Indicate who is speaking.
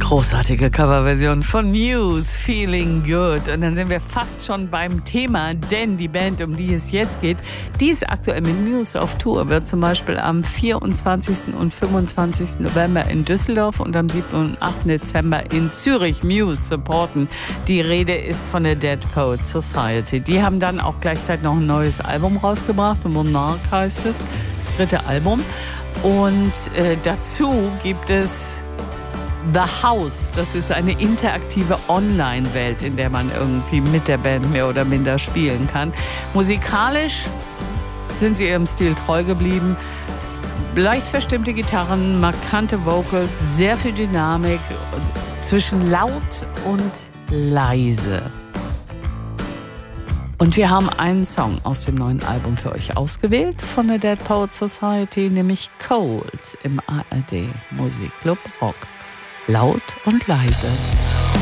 Speaker 1: Großartige Coverversion von Muse, Feeling Good. Und dann sind wir fast schon beim Thema, denn die Band, um die es jetzt geht, die ist aktuell mit Muse auf Tour, wird zum Beispiel am 24. und 25. November in Düsseldorf und am 7. und 8. Dezember in Zürich Muse supporten. Die Rede ist von der Dead Poets Society. Die haben dann auch gleichzeitig noch ein neues Album rausgebracht, Monarch heißt es, das 3. Album. Und dazu gibt es The House, das ist eine interaktive Online-Welt, in der man irgendwie mit der Band mehr oder minder spielen kann. Musikalisch sind sie ihrem Stil treu geblieben. Leicht verstimmte Gitarren, markante Vocals, sehr viel Dynamik, zwischen laut und leise. Und wir haben einen Song aus dem neuen Album für euch ausgewählt von der Dead Poets Society, nämlich Cold im ARD Musikclub Rock. Laut und leise.